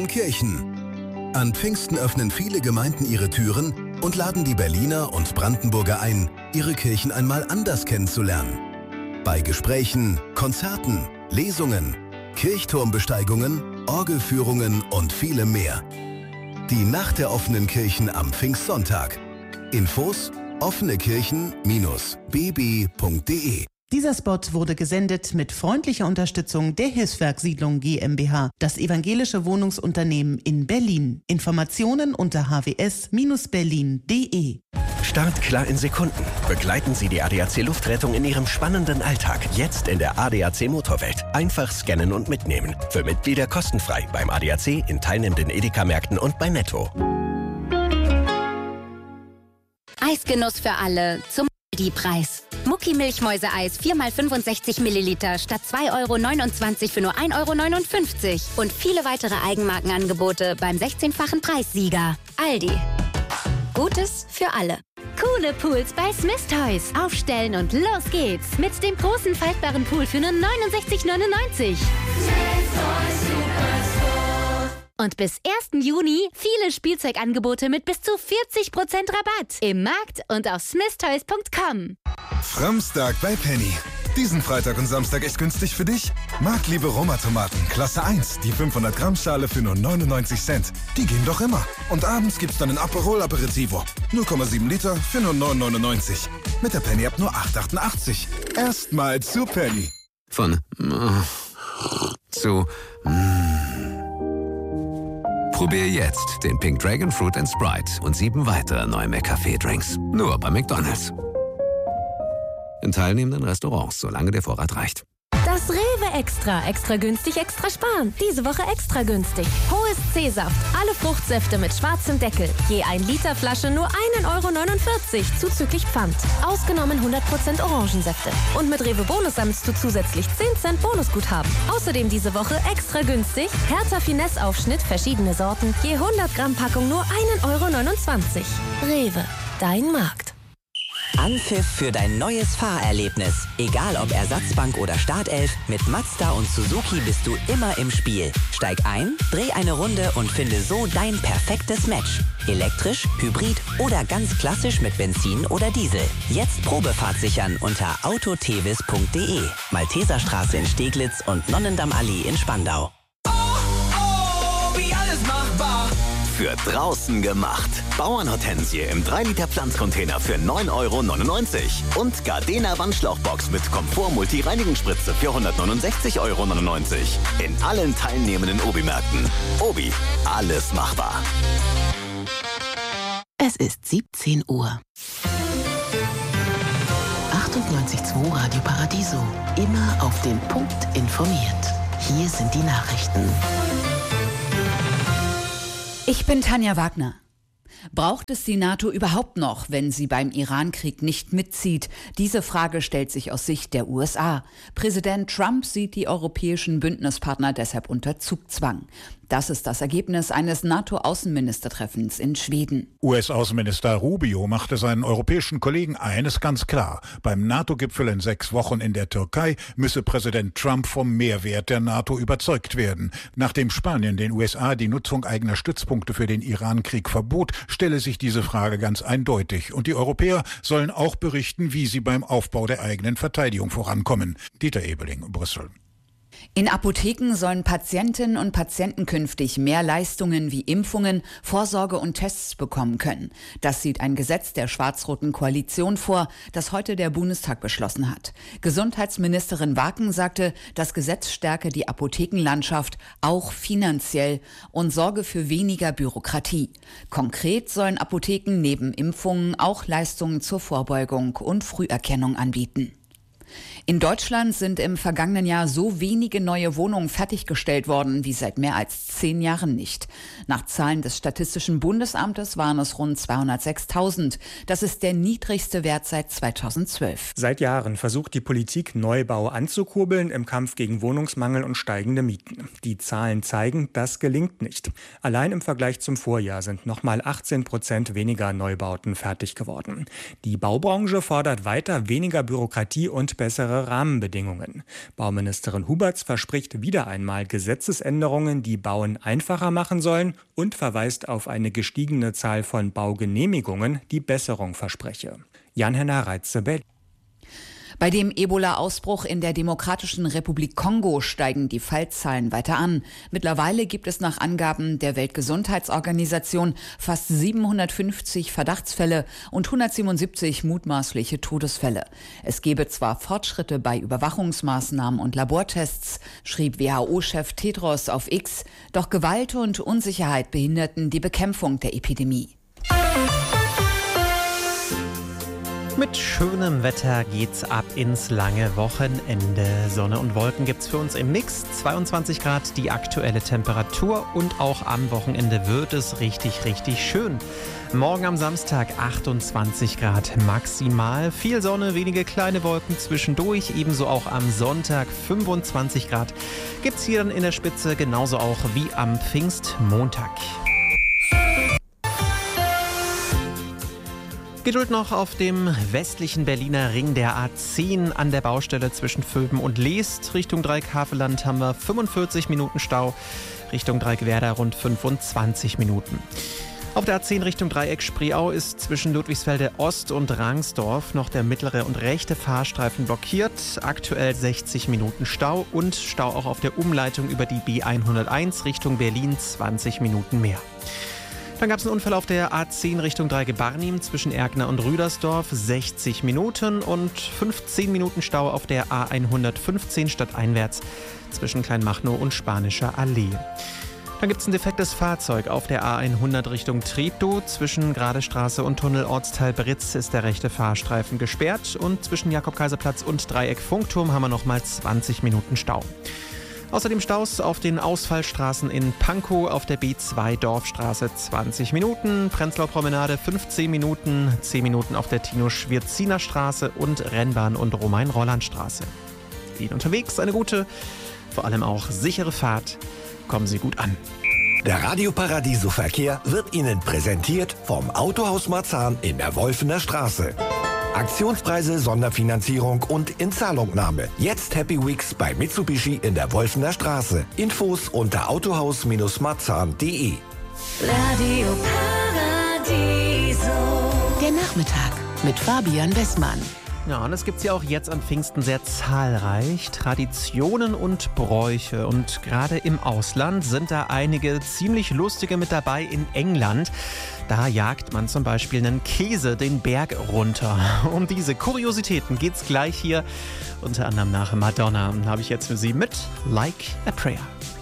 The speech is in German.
Kirchen. An Pfingsten öffnen viele Gemeinden ihre Türen und laden die Berliner und Brandenburger ein, ihre Kirchen einmal anders kennenzulernen. Bei Gesprächen, Konzerten, Lesungen, Kirchturmbesteigungen, Orgelführungen und vielem mehr. Die Nacht der offenen Kirchen am Pfingstsonntag. Infos: offenekirchen-bb.de. Dieser Spot wurde gesendet mit freundlicher Unterstützung der Hilfswerk Siedlung GmbH, das evangelische Wohnungsunternehmen in Berlin. Informationen unter hws-berlin.de. Startklar in Sekunden. Begleiten Sie die ADAC Luftrettung in Ihrem spannenden Alltag. Jetzt in der ADAC Motorwelt. Einfach scannen und mitnehmen. Für Mitglieder kostenfrei beim ADAC, in teilnehmenden Edeka-Märkten und bei Netto. Eisgenuss für alle zum Aldi-Preis. Mucki Milchmäuseeis 4x65 Milliliter statt 2,29 € für nur 1,59 € und viele weitere Eigenmarkenangebote beim 16-fachen Preissieger. Aldi. Gutes für alle. Coole Pools bei Smith Toys. Aufstellen und los geht's. Mit dem großen faltbaren Pool für nur 69,99 €. Und bis 1. Juni viele Spielzeugangebote mit bis zu 40% Rabatt. Im Markt und auf smithtoys.com. Framstag bei Penny. Diesen Freitag und Samstag echt günstig für dich? Marktliebe Roma-Tomaten, Klasse 1, die 500 Gramm Schale für nur 99 Cent. Die gehen doch immer. Und abends gibt's dann ein Aperol Aperitivo. 0,7 Liter für nur 9,99. Mit der Penny-App nur 8,88. Erstmal zu Penny. Von zu Probier jetzt den Pink Dragon Fruit & Sprite und 7 weitere neue McCafé-Drinks. Nur bei McDonald's. In teilnehmenden Restaurants, solange der Vorrat reicht. Das Rewe Extra. Extra günstig, extra sparen. Diese Woche extra günstig. Hohes C-Saft. Alle Fruchtsäfte mit schwarzem Deckel. Je 1 Liter Flasche nur 1,49 € zuzüglich Pfand. Ausgenommen 100% Orangensäfte. Und mit Rewe Bonus sammelst du zusätzlich 10 Cent Bonusguthaben. Außerdem diese Woche extra günstig. Hertha Finesse Aufschnitt, verschiedene Sorten. Je 100 Gramm Packung nur 1,29 €. Rewe. Dein Markt. Anpfiff für dein neues Fahrerlebnis. Egal ob Ersatzbank oder Startelf, mit Mazda und Suzuki bist du immer im Spiel. Steig ein, dreh eine Runde und finde so dein perfektes Match. Elektrisch, Hybrid oder ganz klassisch mit Benzin oder Diesel. Jetzt Probefahrt sichern unter autotevis.de. Malteserstraße in Steglitz und Nonnendammallee in Spandau. Wie alles machbar. Für draußen gemacht. Bauernhortensie im 3-Liter Pflanzcontainer für 9,99 € und Gardena Wandschlauchbox mit Komfort-Multi-Reinigungsspritze für 169,99 € in allen teilnehmenden Obi-Märkten. Obi, alles machbar. Es ist 17 Uhr. 98.2 Radio Paradiso. Immer auf den Punkt informiert. Hier sind die Nachrichten. Ich bin Tanja Wagner. Braucht es die NATO überhaupt noch, wenn sie beim Iran-Krieg nicht mitzieht? Diese Frage stellt sich aus Sicht der USA. Präsident Trump sieht die europäischen Bündnispartner deshalb unter Zugzwang. Das ist das Ergebnis eines NATO-Außenministertreffens in Schweden. US-Außenminister Rubio machte seinen europäischen Kollegen eines ganz klar. Beim NATO-Gipfel in 6 Wochen in der Türkei müsse Präsident Trump vom Mehrwert der NATO überzeugt werden. Nachdem Spanien den USA die Nutzung eigener Stützpunkte für den Iran-Krieg verbot, stelle sich diese Frage ganz eindeutig. Und die Europäer sollen auch berichten, wie sie beim Aufbau der eigenen Verteidigung vorankommen. Dieter Ebeling, Brüssel. In Apotheken sollen Patientinnen und Patienten künftig mehr Leistungen wie Impfungen, Vorsorge und Tests bekommen können. Das sieht ein Gesetz der schwarz-roten Koalition vor, das heute der Bundestag beschlossen hat. Gesundheitsministerin Waken sagte, das Gesetz stärke die Apothekenlandschaft auch finanziell und sorge für weniger Bürokratie. Konkret sollen Apotheken neben Impfungen auch Leistungen zur Vorbeugung und Früherkennung anbieten. In Deutschland sind im vergangenen Jahr so wenige neue Wohnungen fertiggestellt worden wie seit mehr als 10 Jahren nicht. Nach Zahlen des Statistischen Bundesamtes waren es rund 206.000. Das ist der niedrigste Wert seit 2012. Seit Jahren versucht die Politik, Neubau anzukurbeln im Kampf gegen Wohnungsmangel und steigende Mieten. Die Zahlen zeigen, das gelingt nicht. Allein im Vergleich zum Vorjahr sind nochmal 18% weniger Neubauten fertig geworden. Die Baubranche fordert weiter weniger Bürokratie und bessere bessere Rahmenbedingungen. Bauministerin Huberts verspricht wieder einmal Gesetzesänderungen, die Bauen einfacher machen sollen, und verweist auf eine gestiegene Zahl von Baugenehmigungen, die Besserung verspreche. Jan-Henner Reitze, Berlin. Bei dem Ebola-Ausbruch in der Demokratischen Republik Kongo steigen die Fallzahlen weiter an. Mittlerweile gibt es nach Angaben der Weltgesundheitsorganisation fast 750 Verdachtsfälle und 177 mutmaßliche Todesfälle. Es gebe zwar Fortschritte bei Überwachungsmaßnahmen und Labortests, schrieb WHO-Chef Tedros auf X, doch Gewalt und Unsicherheit behinderten die Bekämpfung der Epidemie. Mit schönem Wetter geht's ab ins lange Wochenende. Sonne und Wolken gibt's für uns im Mix. 22 Grad die aktuelle Temperatur und auch am Wochenende wird es richtig, richtig schön. Morgen am Samstag 28 Grad maximal. Viel Sonne, wenige kleine Wolken zwischendurch. Ebenso auch am Sonntag 25 Grad gibt's hier dann in der Spitze, genauso auch wie am Pfingstmontag. Geduld noch auf dem westlichen Berliner Ring der A10 an der Baustelle zwischen Vöben und Leest. Richtung Dreieck-Havelland haben wir 45 Minuten Stau, Richtung Dreieck-Werder rund 25 Minuten. Auf der A10 Richtung Dreieck Spreeau ist zwischen Ludwigsfelde Ost und Rangsdorf noch der mittlere und rechte Fahrstreifen blockiert. Aktuell 60 Minuten Stau und Stau auch auf der Umleitung über die B101 Richtung Berlin 20 Minuten mehr. Dann gab es einen Unfall auf der A10 Richtung Dreigebarnim zwischen Erkner und Rüdersdorf, 60 Minuten und 15 Minuten Stau auf der A115 stadteinwärts zwischen Kleinmachnow und Spanischer Allee. Dann gibt es ein defektes Fahrzeug auf der A100 Richtung Treptow. Zwischen Gradestraße und Tunnel Ortsteil Britz ist der rechte Fahrstreifen gesperrt und zwischen Jakob-Kaiser-Platz und Dreieck Funkturm haben wir nochmal 20 Minuten Stau. Außerdem Staus auf den Ausfallstraßen in Pankow, auf der B2 Dorfstraße 20 Minuten, Prenzlauer Promenade 15 Minuten, 10 Minuten auf der Tino-Schwirziner Straße und Rennbahn- und Romain-Rolland-Straße. Ihnen unterwegs eine gute, vor allem auch sichere Fahrt. Kommen Sie gut an. Der Radio Paradiso Verkehr wird Ihnen präsentiert vom Autohaus Marzahn in der Wolfener Straße. Aktionspreise, Sonderfinanzierung und Inzahlungnahme. Jetzt Happy Weeks bei Mitsubishi in der Wolfener Straße. Infos unter autohaus-marzahn.de. Radio Paradiso. Der Nachmittag mit Fabian Westmann. Ja, und es gibt ja auch jetzt an Pfingsten sehr zahlreich Traditionen und Bräuche. Und gerade im Ausland sind da einige ziemlich lustige mit dabei. In England, da jagt man zum Beispiel einen Käse den Berg runter. Um diese Kuriositäten geht's gleich hier. Unter anderem nach Madonna habe ich jetzt für Sie mit Like a Prayer.